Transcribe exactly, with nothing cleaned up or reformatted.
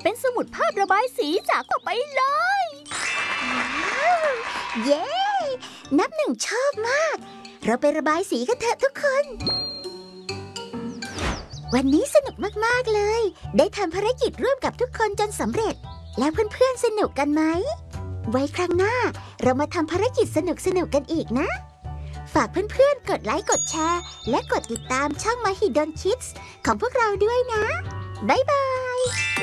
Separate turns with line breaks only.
เป็นสมุดภาพระบายสีจากต่อไปเลย
เย้นับหนึ่งชอบมากเราไประบายสีกันเถอะทุกคนวันนี้สนุกมากๆเลยได้ทำภารกิจร่วมกับทุกคนจนสำเร็จแล้วเพื่อนๆสนุกกันไหมไว้ครั้งหน้าเรามาทำภารกิจสนุกๆกันอีกนะฝากเพื่อนๆกดไลค์กดแชร์และกดติดตามช่อง Mahidol Kids ของพวกเราด้วยนะบ๊ายบาย